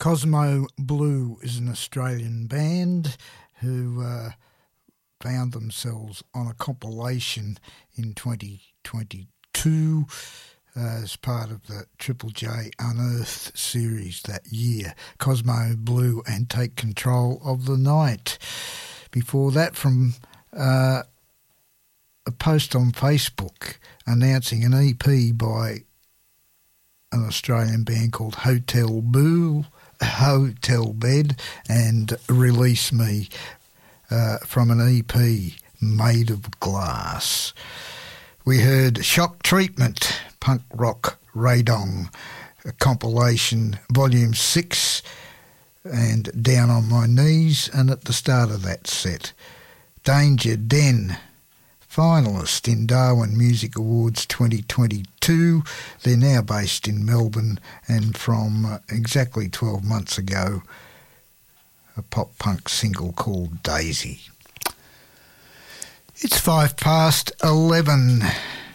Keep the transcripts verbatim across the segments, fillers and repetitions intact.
Cosmo Blue is an Australian band who uh, found themselves on a compilation in twenty twenty-two uh, as part of the Triple J Unearthed series that year. Cosmo Blue and Take Control of the Night. Before that, from uh, a post on Facebook announcing an E P by an Australian band called Hotel Boo, Hotel Bed, and Release Me uh, from an E P, Made of Glass. We heard Shock Treatment, Punk Rock Radong, a compilation, Volume six, and Down on My Knees, and at the start of that set, Danger Den, finalist in Darwin Music Awards twenty twenty-two. They're now based in Melbourne, and from uh, exactly twelve months ago, a pop-punk single called Daisy. It's five past eleven,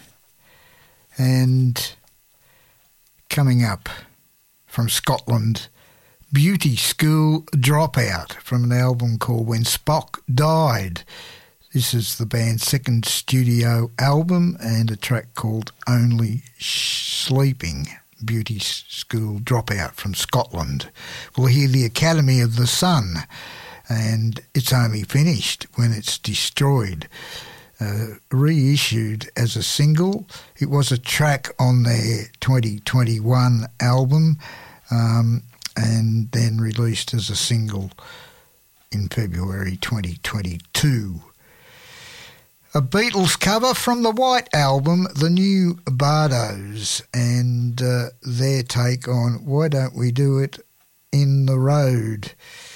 and coming up from Scotland, Beauty School Dropout from an album called When Spock Died. This is the band's second studio album and a track called Only Sleeping. Beauty School Dropout from Scotland. We'll hear The Academy of the Sun, and it's only finished when it's destroyed. Uh, reissued as a single. It was a track on their twenty twenty-one album, um, and then released as a single in February twenty twenty-two. A Beatles cover from the White Album, The New Bardos, and uh, their take on Why Don't We Do It in the Road.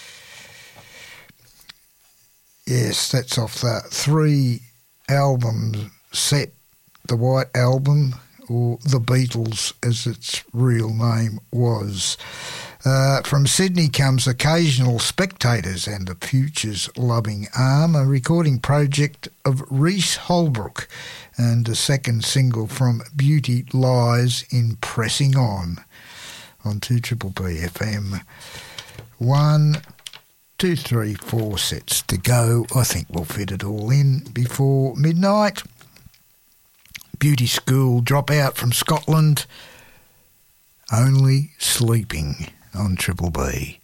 Yes, that's off the three album set, the White Album, or The Beatles as its real name was. Uh, from Sydney comes Occasional Spectators and the Future's Loving Arm, a recording project of Reese Holbrook, and a second single from Beauty Lies in Pressing On, on two Triple B F M. One, two, three, four sets to go. I think we'll fit it all in before midnight. Beauty School Dropout from Scotland, Only Sleeping on Triple B.